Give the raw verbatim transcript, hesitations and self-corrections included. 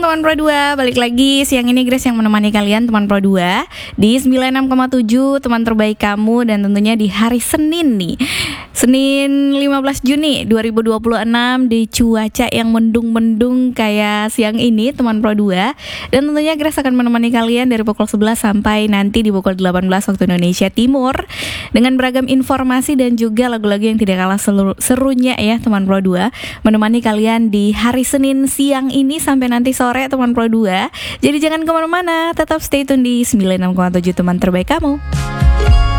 Teman Pro dua, balik lagi siang ini Grace yang menemani kalian teman Pro dua di sembilan puluh enam koma tujuh teman terbaik kamu, dan tentunya di hari Senin nih, Senin lima belas Juni dua ribu dua puluh enam, di cuaca yang mendung-mendung kayak siang ini teman Pro dua. Dan tentunya Grace akan menemani kalian dari pukul sebelas sampai nanti di pukul delapan belas waktu Indonesia Timur, dengan beragam informasi dan juga lagu-lagu yang tidak kalah seru- serunya ya teman Pro dua, menemani kalian di hari Senin siang ini sampai nanti sore teman Pro dua. Jadi jangan kemana-mana, tetap stay tune di sembilan puluh enam koma tujuh teman terbaik kamu.